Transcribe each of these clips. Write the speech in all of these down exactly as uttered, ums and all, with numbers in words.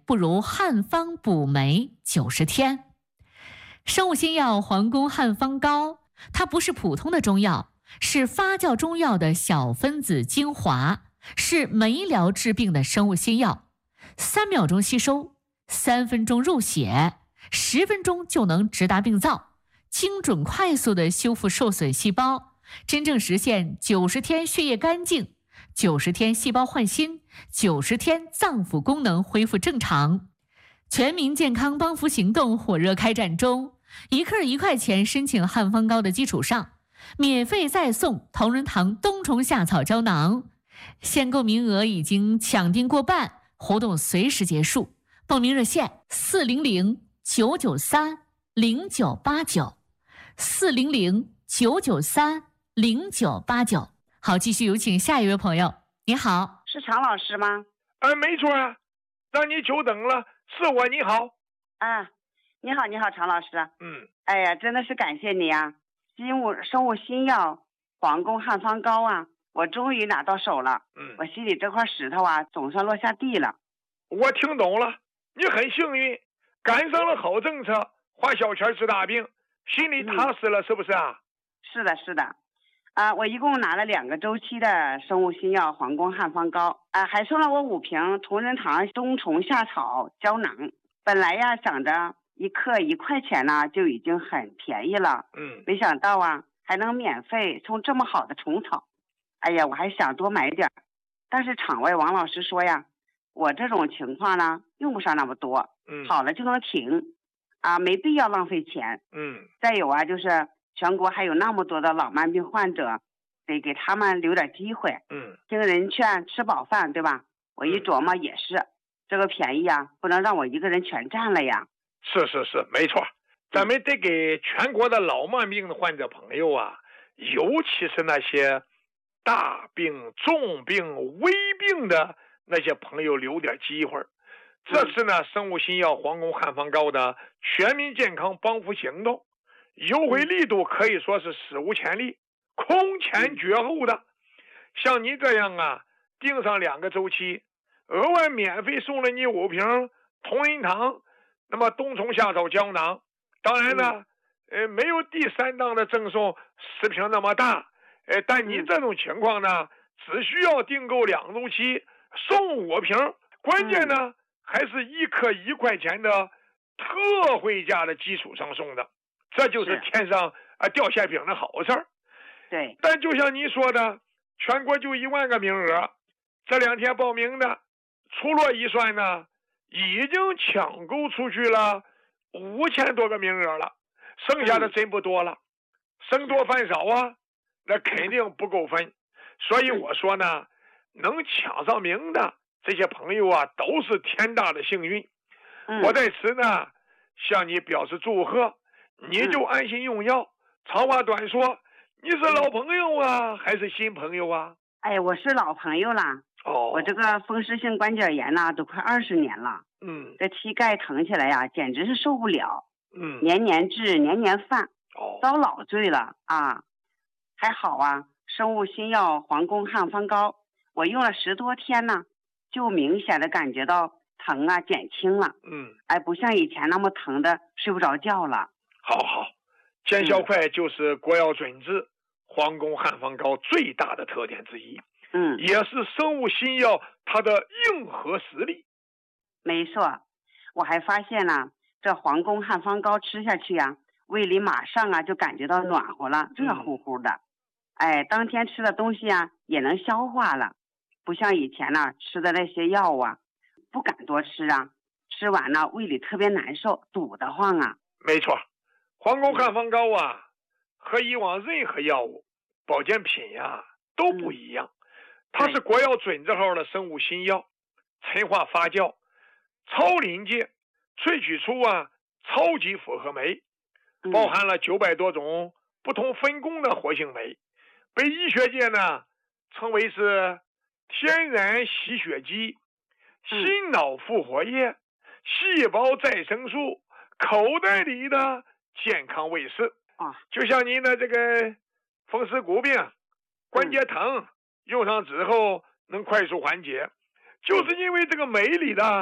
不如汉方补酶九十天。生物新药皇宫汉方膏，它不是普通的中药，是发酵中药的小分子精华，是酶疗治病的生物新药。三秒钟吸收，三分钟入血，十分钟就能直达病灶，精准快速地修复受损细胞，真正实现九十天血液干净，九十天细胞换新，九十天脏腑功能恢复正常。全民健康帮扶行动火热开展中，一克一块钱申请汉方膏的基础上，免费再送同仁堂冬虫夏草胶囊，限购名额已经抢订过半，活动随时结束。报名热线四零零九九三零九八九，四零零九九三零九八九。好，继续有请下一位朋友。你好， 是常老师吗？ 呃，没错啊，让你久等了，是我。你好。 啊，你好，你好，常老师。 嗯， 哎呀，真的是感谢你啊！生物生物新药皇宫汉方膏啊，我终于拿到手了。 嗯， 我心里这块石头啊，总算落下地了。 我听懂了，你很幸运，赶上了好政策，花小钱治大病，心里踏实了，嗯、是不是啊？ 是的，是的。啊，我一共拿了两个周期的生物新药皇宫汉方膏，啊，还送了我五瓶同仁堂冬虫夏草胶囊。本来呀，想着一克一块钱呢，就已经很便宜了。 嗯， 没想到啊，还能免费送这么好的虫草。哎呀，我还想多买点，但是场外王老师说呀，我这种情况呢，用不上那么多， 嗯， 好了就能停，啊，没必要浪费钱。 嗯， 再有啊，就是全国还有那么多的老慢病患者，得给他们留点机会。 嗯， 听人劝，吃饱饭，对吧？我一琢磨也是，嗯、这个便宜啊，不能让我一个人全占了呀。 是是是，没错，咱们得给全国的老慢病的患者朋友啊，尤其是那些大病、重病、危病的那些朋友留点机会。这次呢，生物新药皇宫汉方膏的全民健康帮扶行动，优惠力度可以说是史无前例，空前绝后的。像你这样啊，订上两个周期，额外免费送了你五瓶同仁堂那么冬虫夏草胶囊。当然呢，呃，没有第三档的赠送十瓶那么大，呃，但你这种情况呢，只需要订购两周期送五瓶，关键呢还是一克一块钱的特惠价的基础上送的，这就是天上啊掉馅饼的好事儿。 对， 但就像你说的，全国就一万个名额，这两天报名的，粗略一算呢，已经抢购出去了五千多个名额了，剩下的真不多了，生多饭少啊，那肯定不够分。所以我说呢，能抢上名的这些朋友啊，都是天大的幸运。我在此呢向你表示祝贺，你就安心用药。长话短说，你是老朋友啊还是新朋友啊？ 哎，我是老朋友啦。 哦， 我这个风湿性关节炎呢，都快二十年了。 嗯， 这膝盖疼起来呀，简直是受不了。 嗯， 年年治，年年犯， 哦， 遭老罪了啊！还好啊，生物新药皇宫汉方膏，我用了十多天呢，就明显的感觉到疼啊减轻了。 嗯， 哎，不像以前那么疼的睡不着觉了。 好好，见效快就是国药准治皇宫汉方膏最大的特点之一。 嗯， 也是生物新药它的硬核实力。 没错，我还发现呢，这皇宫汉方膏吃下去呀、啊，胃里马上啊就感觉到暖和了，热乎乎的。哎，当天吃的东西啊也能消化了，不像以前呢、啊、吃的那些药啊，不敢多吃啊，吃完了胃里特别难受，堵得慌啊。 没错，皇宫汉方膏啊，和以往任何药物、保健品呀、啊、都不一样。嗯，它是国药准字号的生物新药，陈化发酵，超临界萃取出啊超级复合酶，包含了九百多种不同分工的活性酶，被医学界呢称为是天然吸血肌、心脑复活液、细胞再生素，口袋里的健康卫士啊！ 就像您的这个风湿骨病、关节疼。嗯，用上之后能快速缓解，就是因为这个酶里的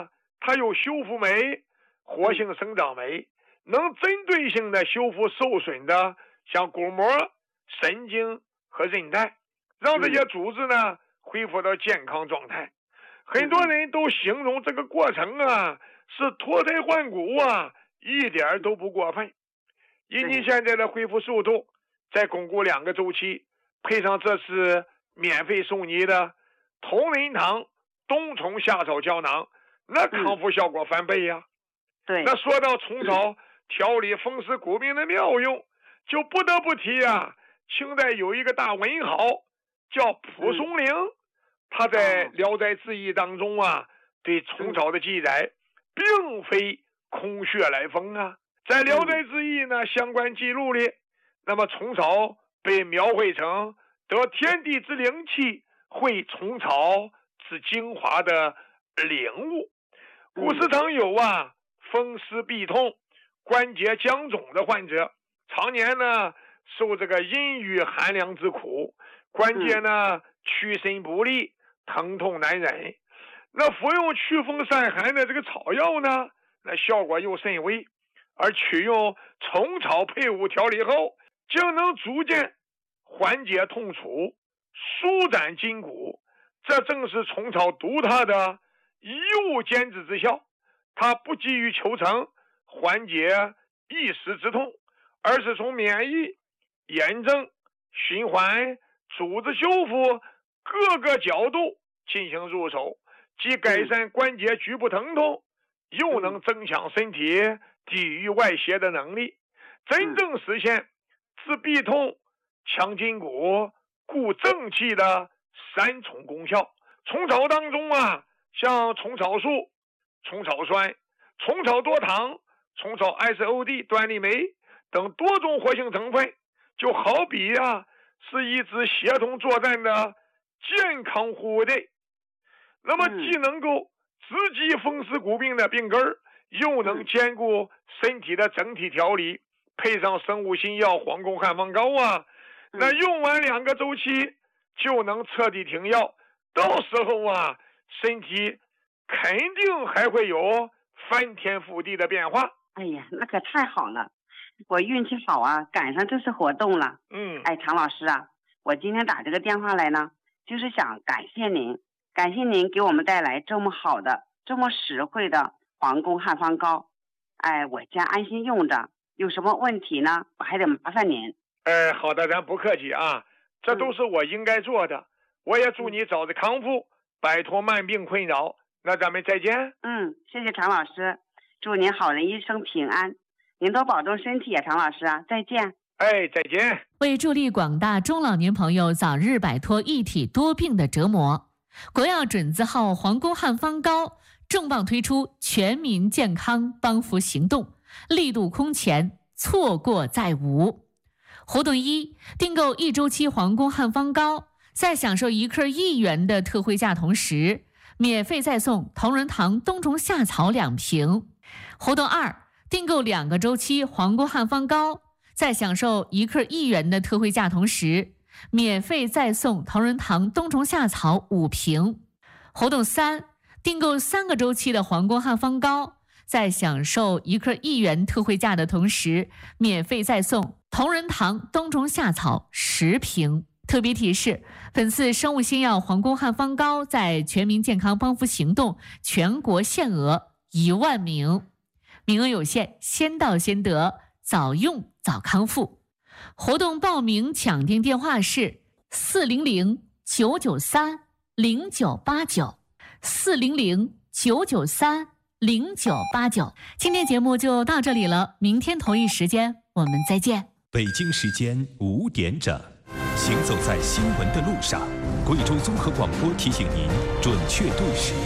它有修复酶、活性生长酶，能针对性的修复受损的像骨膜、神经和韧带，让这些组织呢恢复到健康状态。很多人都形容这个过程啊是脱胎换骨啊，一点都不过分。以你现在的恢复速度，再巩固两个周期，配上这次免费送你的同仁堂冬虫夏草胶囊，那康复效果翻倍呀、啊！ 对， 那说到虫草调理风湿骨病的妙用，就不得不提啊，清代有一个大文豪叫蒲松龄，嗯、他在《聊斋志异》当中啊，对虫草的记载，并非空穴来风啊。在《聊斋志异》呢相关记录里，那么虫草被描绘成得天地之灵气，会虫草之精华的领悟。古时常有啊风湿痹痛、关节僵肿的患者，常年呢受这个阴雨寒凉之苦，关节呢屈伸不利，疼痛难忍。那服用祛风散寒的这个草药呢，那效果又甚微，而取用虫草配伍调理后，竟能逐渐缓解痛楚，舒展筋骨。这正是虫草独特的一物兼治之效。它不急于求成缓解一时之痛，而是从免疫、炎症、循环、组织修复各个角度进行入手，既改善关节局部疼痛，又能增强身体抵御外邪的能力，真正实现治痹痛、强筋骨、固正气的三重功效。虫草当中啊，像虫草素、虫草酸、虫草多糖、虫草 S O D 端粒酶等多种活性成分，就好比啊是一支协同作战的健康护卫队。那么既能够直击风湿骨病的病根，又能兼顾身体的整体调理，配上生物新药黄宫汉方膏啊，那用完两个周期就能彻底停药。到时候啊，身体肯定还会有翻天覆地的变化。 哎呀，那可太好了，我运气好啊，赶上这次活动了。 嗯， 哎，常老师啊，我今天打这个电话来呢，就是想感谢您，感谢您给我们带来这么好的、这么实惠的皇宫汉方膏。哎，我将安心用着，有什么问题呢，我还得麻烦您。 哎，好的，咱不客气啊，这都是我应该做的。嗯，我也祝你早日康复，摆脱慢病困扰。那咱们再见。 嗯，谢谢常老师，祝您好人一生平安，您多保重身体啊，常老师啊，再见。 哎，再见。 为助力广大中老年朋友早日摆脱一体多病的折磨，国药准字号皇宫汉方膏重磅推出全民健康帮扶行动，力度空前，错过再无。活动一，订购一周期皇宫汉方膏，在享受一克一元的特惠价同时，免费再送同仁堂冬虫夏草两瓶。活动二，订购两个周期皇宫汉方膏，在享受一克一元的特惠价同时，免费再送同仁堂冬虫夏草五瓶。活动三，订购三个周期的皇宫汉方膏，在享受一克一元特惠价的同时，免费再送同仁堂冬虫夏草十瓶。特别提示，本次生物新药皇宫汉方膏在全民健康帮扶行动全国限额一万名，名额有限，先到先得，早用早康复。活动报名抢订电话是四零零九九三零九八九，四零零九九三零九八九。今天节目就到这里了，明天同一时间我们再见。 北京时间五点整，行走在新闻的路上，贵州综合广播提醒您准确对时。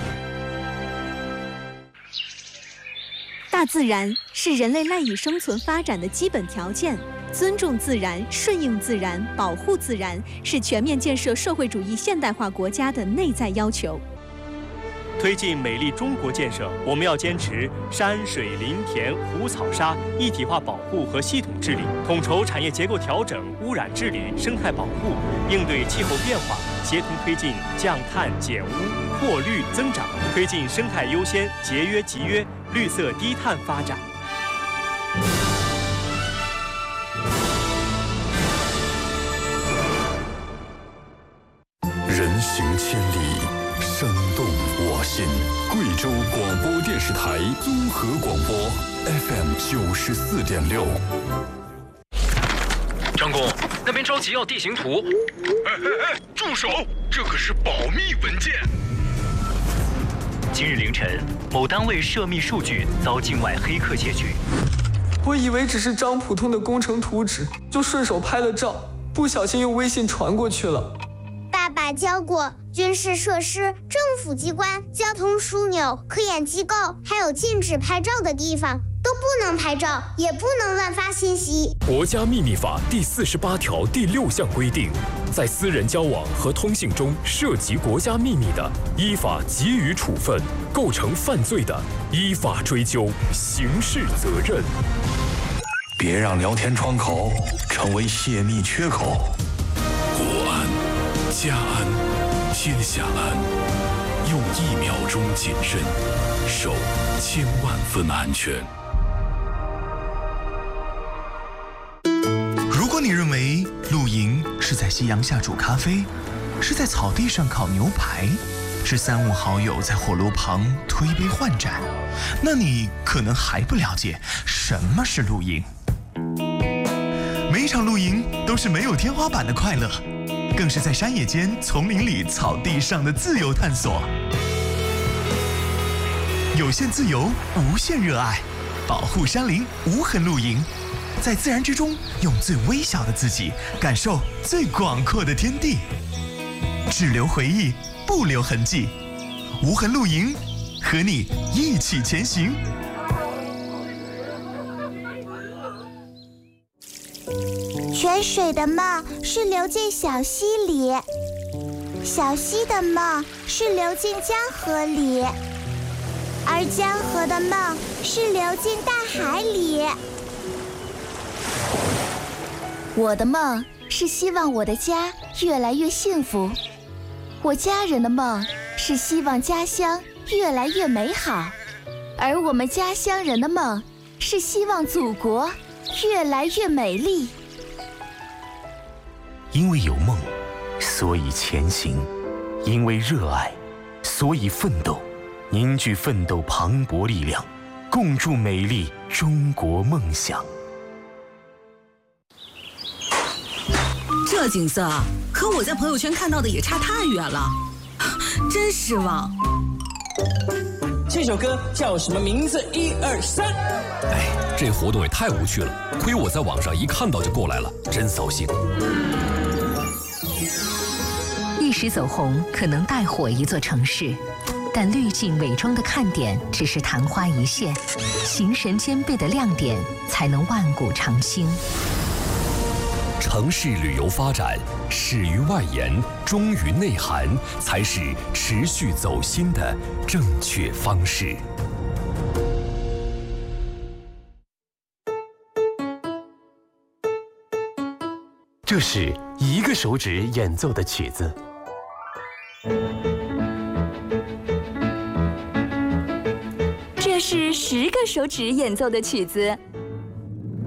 大自然是人类赖以生存发展的基本条件，尊重自然、顺应自然、保护自然，是全面建设社会主义现代化国家的内在要求。 推进美丽中国建设，我们要坚持山水林田湖草沙一体化保护和系统治理，统筹产业结构调整、污染治理、生态保护，应对气候变化，协同推进降碳减污。 过绿增长，推进生态优先、节约集约、绿色低碳发展。 人行千里，声动我心。贵州广播电视台综合广播 F M 九十四点六。 张工，那边着急要地形图。 哎哎哎，住手！这可是保密文件。 今日凌晨，某单位涉密数据遭境外黑客窃取。 我以为只是张普通的工程图纸，就顺手拍了照，不小心用微信传过去了。 爸爸教过，军事设施、政府机关、交通枢纽、科研机构，还有禁止拍照的地方，都不能拍照，也不能乱发信息。 国家秘密法第四十八条第六项规定，在私人交往和通信中涉及国家秘密的，依法给予处分；构成犯罪的，依法追究刑事责任。 别让聊天窗口成为泄密缺口。 国安、家安、天下安，用一秒钟谨慎，守千万分安全。 如果你认为露营是在夕阳下煮咖啡，是在草地上烤牛排，是三五好友在火炉旁推杯换盏，那你可能还不了解什么是露营。每一场露营都是没有天花板的快乐，更是在山野间、丛林里、草地上的自由探索。有限自由，无限热爱，保护山林，无痕露营，在自然之中，用最微小的自己感受最广阔的天地，只留回忆，不留痕迹。无痕露营，和你一起前行。 泉水的梦是流进小溪里，小溪的梦是流进江河里，而江河的梦是流进大海里。 我的梦是希望我的家越来越幸福，我家人的梦是希望家乡越来越美好，而我们家乡人的梦是希望祖国越来越美丽。 因为有梦，所以前行；因为热爱，所以奋斗。凝聚奋斗磅礴力量，共筑美丽中国梦想。 这景色和我在朋友圈看到的也差太远了，真失望。 这首歌叫什么名字？一二三。 哎，这活动也太无趣了，亏我在网上一看到就过来了，真扫兴。 一时走红可能带火一座城市，但滤镜伪装的看点只是昙花一现，形神兼备的亮点才能万古长青。 城市旅游发展始于外延，忠于内涵，才是持续走心的正确方式。 这是一个手指演奏的曲子。 这是十个手指演奏的曲子。